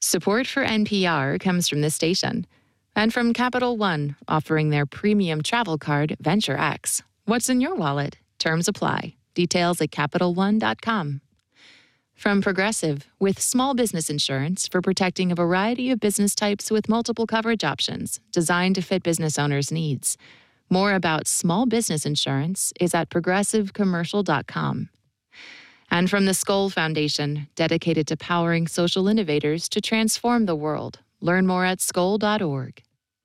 Support for NPR comes from this station and from Capital One, offering their premium travel card, Venture X. What's in your wallet? Terms apply. Details at CapitalOne.com. From Progressive, with small business insurance for protecting a variety of business types with multiple coverage options designed to fit business owners' needs. More about small business insurance is at progressivecommercial.com. And from the Skoll Foundation, dedicated to powering social innovators to transform the world. Learn more at skoll.org.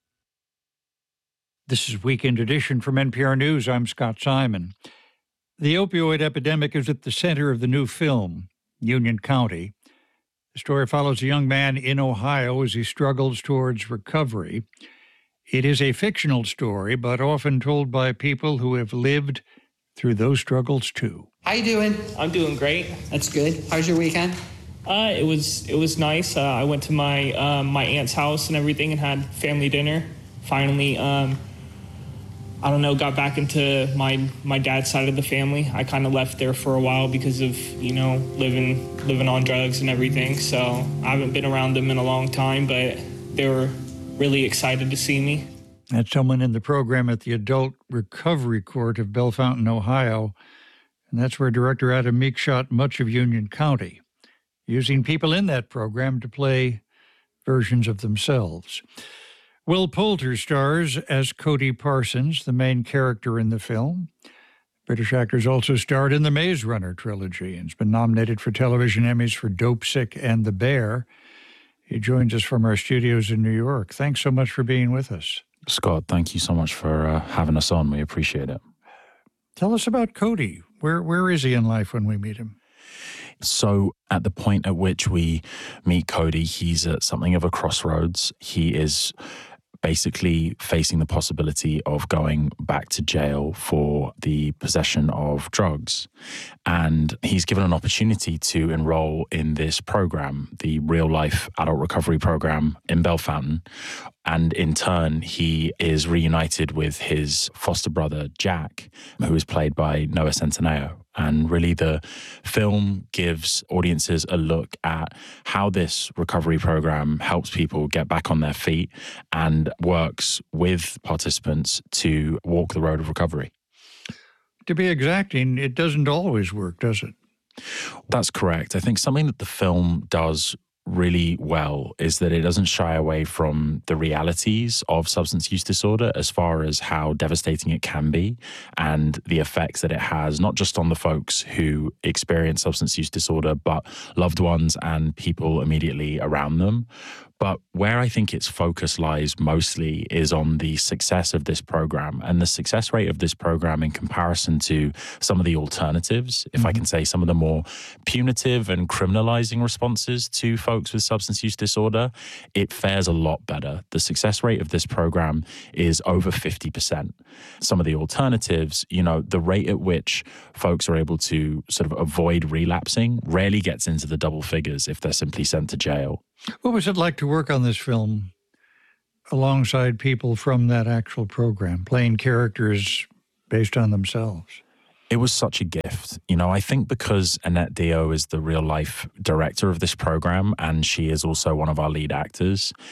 This is Weekend Edition from NPR News. I'm Scott Simon. The opioid epidemic is at the center of the new film, Union County. The story follows a young man in Ohio as he struggles towards recovery. It is a fictional story, but often told by people who have lived through those struggles too. How you doing? I'm doing great. That's good. How's your weekend? It was nice. I went to my my aunt's house and everything and had family dinner. Finally, got back into my dad's side of the family. I kind of left there for a while because of, living on drugs and everything. So I haven't been around them in a long time, but they were really excited to see me. That's someone in the program at the Adult Recovery Court of Bellefontaine, Ohio. And that's where Director Adam Meek shot much of Union County, using people in that program to play versions of themselves. Will Poulter stars as Cody Parsons, the main character in the film. British actors also starred in the Maze Runner trilogy and has been nominated for television Emmys for Dopesick and The Bear. He joins us from our studios in New York. Thanks so much for being with us. Scott, thank you so much for having us on. We appreciate it. Tell us about Cody. Where is he in life when we meet him? So at the point at which we meet Cody, he's at something of a crossroads. He is basically facing the possibility of going back to jail for the possession of drugs. And he's given an opportunity to enroll in this program, the Real Life Adult Recovery Program in Bellefontaine. And in turn, he is reunited with his foster brother, Jack, who is played by Noah Centineo. And really the film gives audiences a look at how this recovery program helps people get back on their feet and works with participants to walk the road of recovery. To be exacting, it doesn't always work, does it? That's correct. I think something that the film does really well is that it doesn't shy away from the realities of substance use disorder as far as how devastating it can be and the effects that it has, not just on the folks who experience substance use disorder, but loved ones and people immediately around them. But where I think its focus lies mostly is on the success of this program and the success rate of this program in comparison to some of the alternatives, if I can say some of the more punitive and criminalizing responses to folks with substance use disorder. It fares a lot better. The success rate of this program is over 50%. Some of the alternatives, the rate at which folks are able to sort of avoid relapsing rarely gets into the double figures if they're simply sent to jail. What was it like to work on this film alongside people from that actual program, playing characters based on themselves? It was such a gift. I think because Annette Dio is the real life director of this program and she is also one of our lead actors,